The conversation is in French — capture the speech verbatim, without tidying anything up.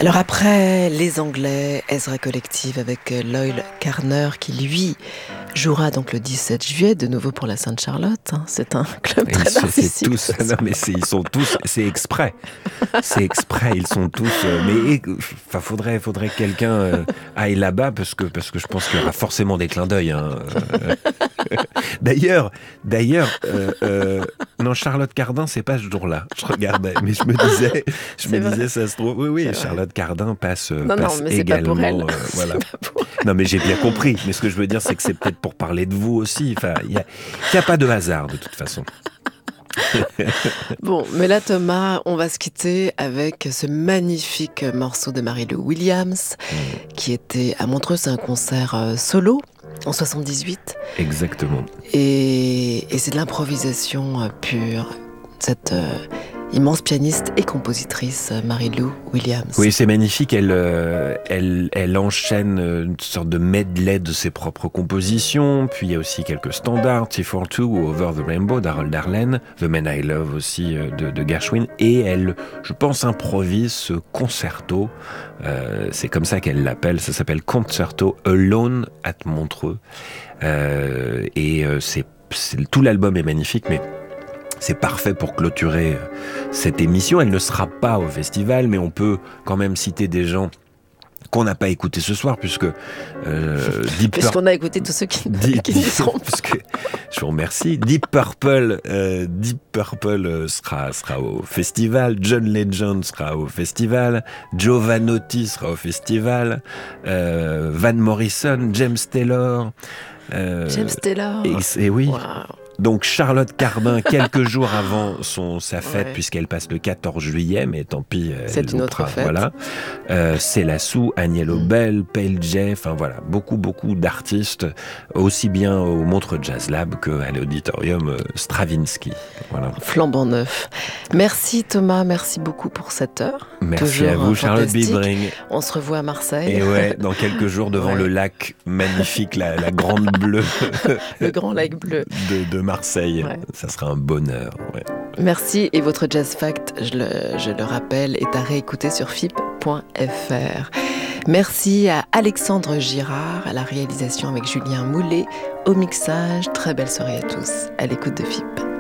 Alors après les Anglais, Ezra Collective avec euh, Loyle Carner qui lui jouera donc le dix-sept juillet de nouveau pour la Sainte-Charlotte. hein. C'est un club Et très c'est, c'est narcissique. tous, non mais c'est, ils sont tous, c'est exprès, c'est exprès, ils sont tous. euh, mais enfin, faudrait, faudrait que quelqu'un euh, aille là-bas parce que parce que je pense qu'il y aura forcément des clins d'œil. Hein. Euh, D'ailleurs, d'ailleurs, euh, euh, non, Charlotte Cardin, c'est pas ce jour-là. Je regardais, mais je me disais, je C'est me vrai. disais, ça se trouve, oui, oui, C'est vrai. Charlotte Cardin passe, euh, Non, non, passe mais c'est pas également. pour elle. euh, voilà. C'est pas pour Non, mais j'ai bien compris. Mais ce que je veux dire, c'est que c'est peut-être pour parler de vous aussi. Enfin, il y a, il y a pas de hasard de toute façon. Bon, mais là, Thomas, on va se quitter avec ce magnifique morceau de Mary-Lou Williams, qui était à Montreux. C'est un concert euh, solo en soixante-dix-huit. Exactement. Et, et c'est de l'improvisation euh, pure. Cette euh, immense pianiste et compositrice, euh, Mary-Lou Williams. Oui, c'est magnifique. Elle, euh, elle, elle enchaîne une sorte de medley de ses propres compositions. Puis il y a aussi quelques standards, T for Two ou Over the Rainbow d'Harold Arlen, The Man I Love aussi euh, de, de Gershwin. Et elle, je pense, improvise ce concerto. Euh, c'est comme ça qu'elle l'appelle. Ça s'appelle Concerto Alone at Montreux. Euh, et euh, c'est, c'est, tout l'album est magnifique, mais c'est parfait pour clôturer cette émission. Elle ne sera pas au festival, mais on peut quand même citer des gens qu'on n'a pas écoutés ce soir, puisque euh, Deep Puisqu'on a écouté tous ceux qui, Deep, qui n'y seront pas. parce que, je vous remercie. Deep Purple, euh, Deep Purple euh, sera sera au festival. John Legend sera au festival. Jovanotti sera au festival. Euh, Van Morrison, James Taylor. Euh, James Taylor. Et, et oui. Wow. Donc Charlotte Cardin, quelques jours avant son, sa fête, Ouais. puisqu'elle passe le quatorze juillet, mais tant pis. C'est elle une nous autre fera, fête. Voilà. Euh, Célassou, Agnello Mm. Bell, Pale J, enfin voilà, beaucoup, beaucoup d'artistes, aussi bien au Montreux Jazz Lab qu'à l'auditorium euh, Stravinsky. Voilà. Flambant neuf. Merci Thomas, merci beaucoup pour cette heure. Merci Toujours à vous, Charlotte fantastique. Bibring. On se revoit à Marseille. Et ouais, dans quelques jours devant Ouais. le lac magnifique, la, la grande bleue Le grand lac bleu. de, de Marseille. Ouais. Ça sera un bonheur. Ouais. Merci. Et votre Jazz Fact, je le, je le rappelle, est à réécouter sur f i p point f r. Merci à Alexandre Girard, à la réalisation avec Julien Moulet, au mixage. Très belle soirée à tous, à l'écoute de F I P.